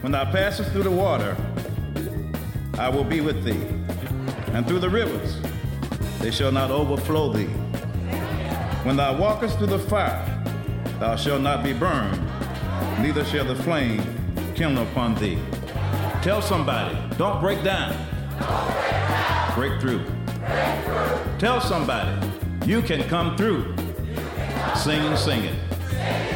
When thou passest through the water, I will be with thee. And through the rivers, they shall not overflow thee. When thou walkest through the fire, thou shalt not be burned, neither shall the flame kindle upon thee. Tell somebody, don't break down. Break through. Tell somebody, you can come through. Sing and sing it.